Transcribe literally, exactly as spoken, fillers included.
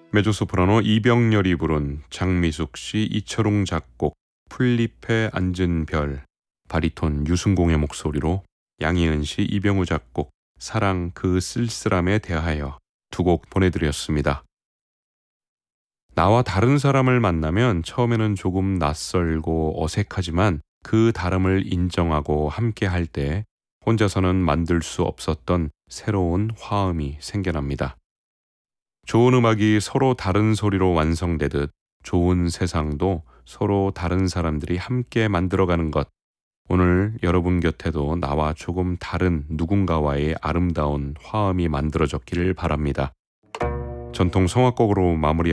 메조소프라노 이병렬이 부른 장미숙 씨, 이철웅 작곡, 풀잎에 앉은 별, 바리톤 유승공의 목소리로 양희은 씨, 이병우 작곡, 사랑 그 쓸쓸함에 대하여 두 곡 보내드렸습니다. 나와 다른 사람을 만나면 처음에는 조금 낯설고 어색하지만 그 다름을 인정하고 함께 할 때 혼자서는 만들 수 없었던 새로운 화음이 생겨납니다. 좋은 음악이 서로 다른 소리로 완성되듯 좋은 세상도 서로 다른 사람들이 함께 만들어가는 것. 오늘 여러분 곁에도 나와 조금 다른 누군가와의 아름다운 화음이 만들어졌기를 바랍니다. 전통 성악곡으로 마무리